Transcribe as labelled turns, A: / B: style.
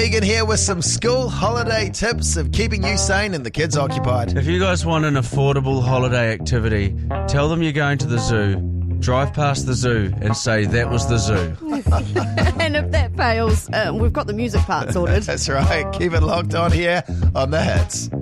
A: Megan here with some school holiday tips of keeping you sane and the kids occupied.
B: If you guys want an affordable holiday activity, tell them you're going to the zoo. Drive past the zoo and say that was the zoo.
C: And if that fails, we've got the music part sorted.
A: That's right. Keep it locked on here on The Hits.